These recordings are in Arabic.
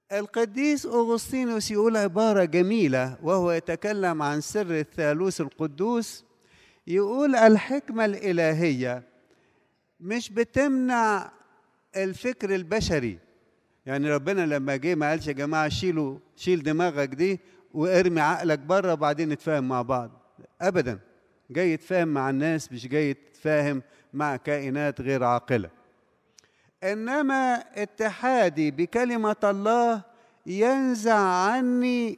القديس أغسطينوس يقول عبارة جميلة وهو يتكلم عن سر الثالوث القدوس، يقول الحكمة الإلهية مش بتمنع الفكر البشري. يعني ربنا لما جه ما قالش يا جماعة شيل دماغك دي وارمي عقلك بره وبعدين نتفاهم مع بعض، أبدا. جاي يتفاهم مع الناس، مش جاي يتفاهم مع كائنات غير عاقلة. إنما اتحادي بكلمة الله ينزع عني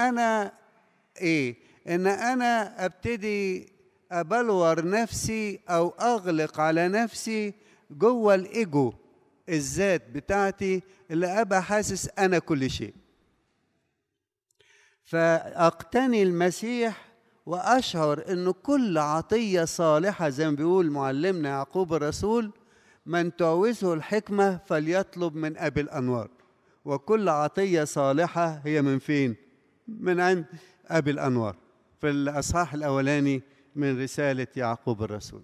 إن أنا أبتدي أبلور نفسي أو أغلق على نفسي جوه الإيجو، الذات بتاعتي اللي أبقى حاسس أنا كل شيء. فأقتني المسيح وأشعر أن كل عطية صالحة زي ما بيقول معلمنا يعقوب الرسول: من تعوزه الحكمة فليطلب من أبي الأنوار. وكل عطية صالحة هي من فين؟ من عند أبي الأنوار، في الأصحاح الأولاني من رسالة يعقوب الرسول.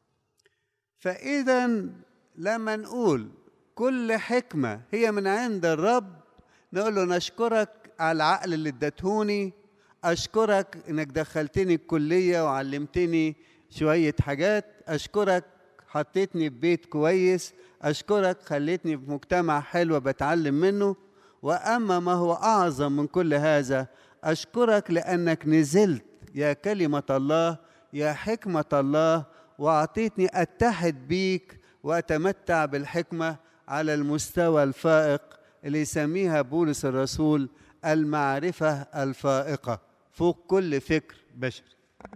فإذا لما نقول كل حكمة هي من عند الرب، نقول له نشكرك على العقل اللي اديتهوني، أشكرك إنك دخلتني الكلية وعلمتني شوية حاجات، أشكرك حطيتني في بيت كويس، أشكرك خليتني في مجتمع حلو بتعلم منه. وأما ما هو أعظم من كل هذا، أشكرك لأنك نزلت يا كلمة الله يا حكمة الله وأعطيتني أتحد بيك وأتمتع بالحكمة على المستوى الفائق اللي يسميها بولس الرسول المعرفة الفائقة فوق كل فكر بشري.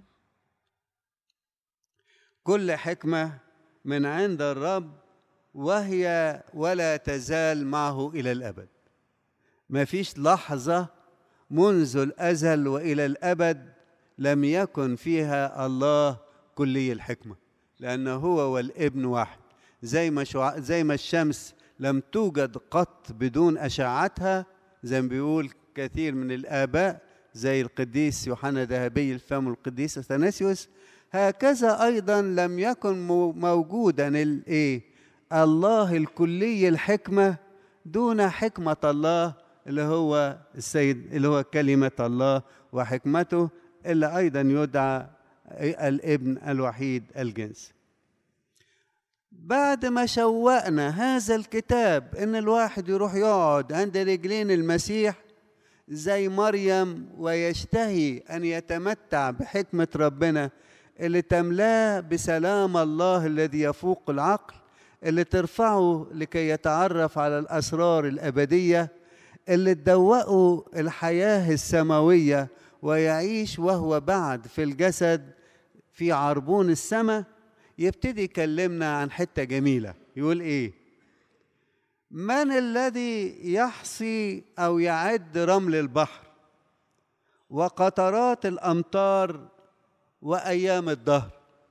كل حكمة من عند الرب وهي ولا تزال معه إلى الأبد. ما فيش لحظة منذ الأزل وإلى الأبد لم يكن فيها الله كلي الحكمة، لأنه هو والابن واحد. زي ما الشمس لم توجد قط بدون أشعتها، زي ما بيقول كثير من الآباء زي القديس يوحنا ذهبي الفم والقديس أثناسيوس، هكذا أيضا لم يكن موجودا الله الكلي الحكمة دون حكمة الله اللي هو السيد، اللي هو كلمة الله وحكمته، اللي أيضا يدعى الابن الوحيد الجنس. بعد ما شوقنا هذا الكتاب إن الواحد يروح يقعد عند رجلين المسيح زي مريم ويشتهي أن يتمتع بحكمة ربنا اللي تملاه بسلام الله الذي يفوق العقل، اللي ترفعه لكي يتعرف على الأسرار الأبدية، اللي تدوقه الحياة السماوية ويعيش وهو بعد في الجسد في عربون السماء. يبتدي يكلمنا عن حتة جميلة، يقول إيه؟ من الذي يحصي أو يعد رمل البحر وقطرات الأمطار وأيام الدهر؟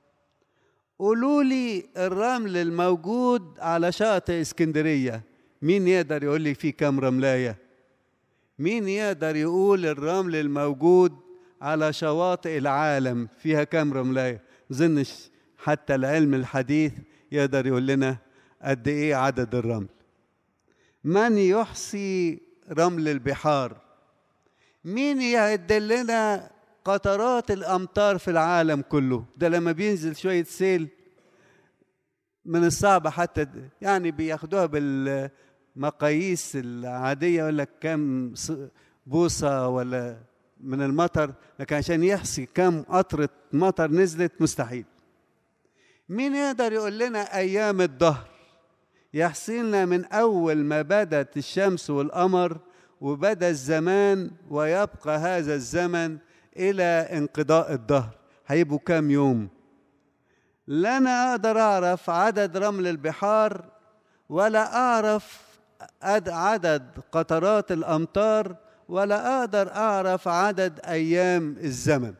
قولوا لي الرمل الموجود على شاطئ اسكندرية، مين يقدر يقول لي فيه كام رملاية؟ مين يقدر يقول الرمل الموجود على شواطئ العالم فيها كام رملاية؟ مظنش حتى العلم الحديث يقدر يقول لنا قد ايه عدد الرمل. من يحصي رمل البحار؟ مين يعد لنا قطرات الأمطار في العالم كله؟ ده لما بينزل شوية سيل من الصعب حتى يعني بياخدوها بالمقاييس العادية، يقول لك كم بوصة ولا من المطر، لكن عشان يحصي كم قطرة مطر نزلت مستحيل. مين يقدر يقول لنا أيام الدهر؟ يحصي لنا من أول ما بدت الشمس والقمر وبدأ الزمان ويبقى هذا الزمن إلى انقضاء الدهر، هيبقوا كام يوم؟ لا أنا أقدر أعرف عدد رمل البحار ولا أعرف عدد قطرات الأمطار ولا أقدر أعرف عدد أيام الزمن.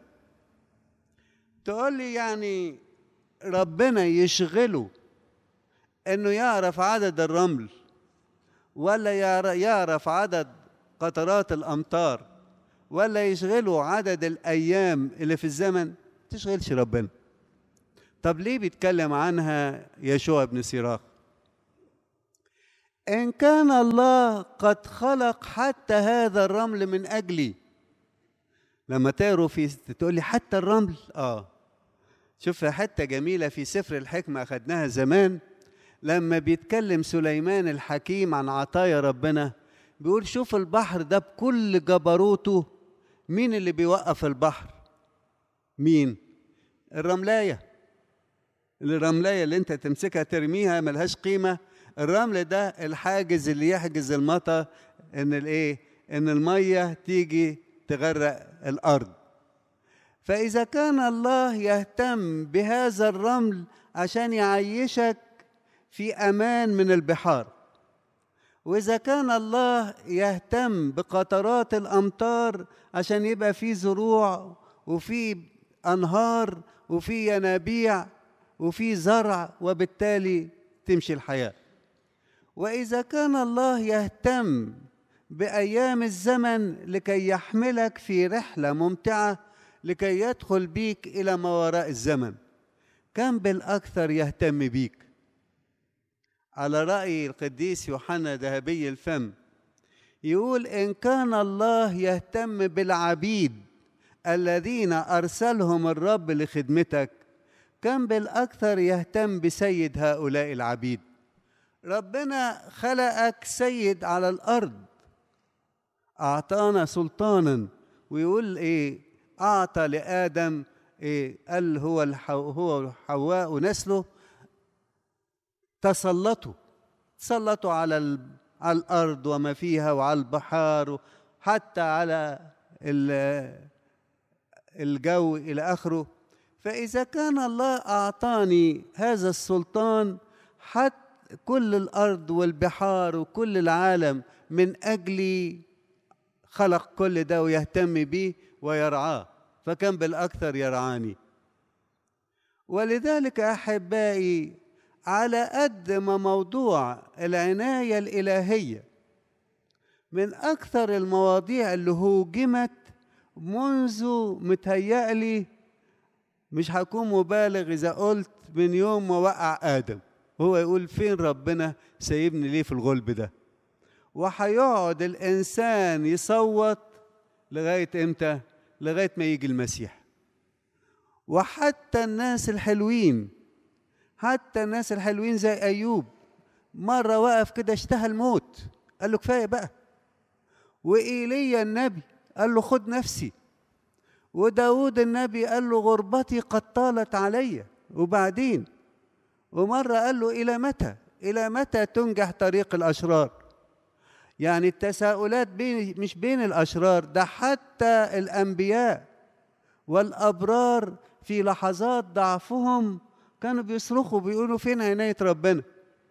تقول لي يعني ربنا يشغله إنه يعرف عدد الرمل ولا يعرف عدد قطرات الأمطار ولا يشغله عدد الأيام اللي في الزمن؟ تشغلش ربنا. طب ليه بيتكلم عنها يشوع بن سيراخ؟ إن كان الله قد خلق حتى هذا الرمل من أجلي. لما تقروا في تقول لي حتى الرمل، شوف حتة جميلة في سفر الحكمة أخدناها زمان، لما بيتكلم سليمان الحكيم عن عطايا ربنا، بيقول شوف البحر ده بكل جبروته، مين اللي بيوقف البحر؟ مين؟ الرملاية. الرملاية اللي انت تمسكها ترميها ملهاش قيمة، الرمل ده الحاجز اللي يحجز المطر ان المية تيجي تغرق الأرض. فإذا كان الله يهتم بهذا الرمل عشان يعيشك في أمان من البحار، وإذا كان الله يهتم بقطرات الأمطار عشان يبقى في زروع وفي أنهار وفي ينابيع وفي زرع وبالتالي تمشي الحياة، وإذا كان الله يهتم بأيام الزمن لكي يحملك في رحلة ممتعة لكي يدخل بيك إلى ما وراء الزمن، كم بالأكثر يهتم بيك. على رأي القديس يوحنا ذهبي الفم يقول إن كان الله يهتم بالعبيد الذين أرسلهم الرب لخدمتك، كم بالأكثر يهتم بسيد هؤلاء العبيد. ربنا خلقك سيد على الأرض، أعطانا سلطانا، ويقول أعطى لآدم قال هو حواء ونسله تسلطوا على الأرض وما فيها وعلى البحار حتى على الجو إلى آخره. فإذا كان الله أعطاني هذا السلطان، حتى كل الأرض والبحار وكل العالم من أجلي خلق كل ده ويهتم به ويرعاه، فكم بالأكثر يرعاني. ولذلك أحبائي، على قد ما موضوع العناية الإلهية من أكثر المواضيع اللي هوجمت منذ متهيألي مش هكون مبالغ إذا قلت من يوم ما وقع آدم، هو يقول فين ربنا سايبني ليه في الغلب ده؟ وهيقعد الإنسان يصوت لغاية إمتى؟ لغاية ما يجي المسيح. وحتى الناس الحلوين، زي أيوب، مرة وقف كده اشتهى الموت، قال له كفاية بقى. وإيليا النبي قال له خد نفسي. وداود النبي قال له غربتي قد طالت علي. وبعدين ومرة قال له إلى متى تنجح طريق الأشرار؟ يعني التساؤلات مش بين الأشرار، ده حتى الأنبياء والأبرار في لحظات ضعفهم كانوا بيصرخوا بيقولوا فين عناية ربنا؟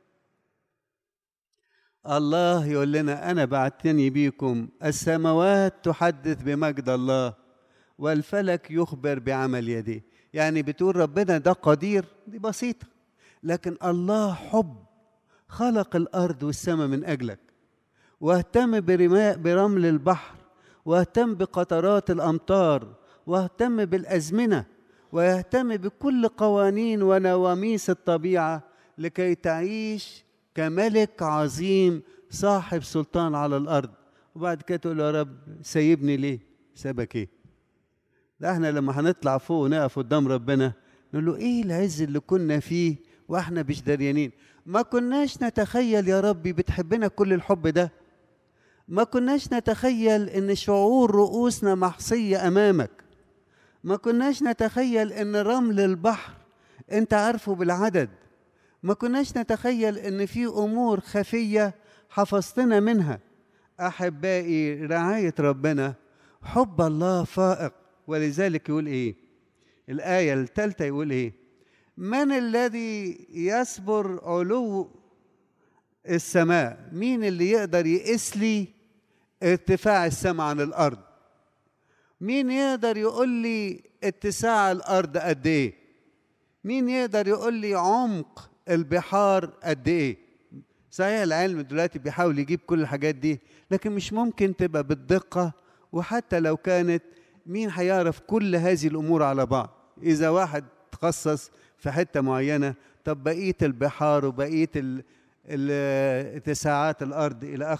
الله يقول لنا أنا بعتني بيكم، السماوات تحدث بمجد الله والفلك يخبر بعمل يديه. يعني بتقول ربنا ده قدير، دي بسيطة، لكن الله حب، خلق الأرض والسماء من أجلك، واهتم برمل البحر، واهتم بقطرات الأمطار، واهتم بالأزمنة، ويهتم بكل قوانين ونواميس الطبيعة لكي تعيش كملك عظيم صاحب سلطان على الأرض. وبعد كده تقول يا رب سيبني ليه؟ سابك ايه؟ ده احنا لما هنطلع فوق ونقف قدام ربنا نقول له ايه العز اللي كنا فيه واحنا مش دريانين؟ ما كناش نتخيل يا ربي بتحبنا كل الحب ده، ما كناش نتخيل ان شعور رؤوسنا محصية امامك، ما كناش نتخيل ان رمل البحر انت عارفه بالعدد، ما كناش نتخيل ان في امور خفية حفظتنا منها. احبائي، رعاية ربنا، حب الله فائق. ولذلك يقول ايه الآية الثالثة؟ يقول ايه؟ من الذي يصبر علو السماء؟ مين اللي يقدر يقيس لي ارتفاع السماء عن الأرض؟ مين يقدر يقول لي اتساع الأرض قد ايه؟ مين يقدر يقول لي عمق البحار قد ايه؟ صحيح العلم دلوقتي بيحاول يجيب كل الحاجات دي، لكن مش ممكن تبقى بالدقة، وحتى لو كانت مين هيعرف كل هذه الأمور على بعض؟ إذا واحد تخصص في حتة معينة، طب بقية البحار وبقية اتساعات الأرض إلى آخره.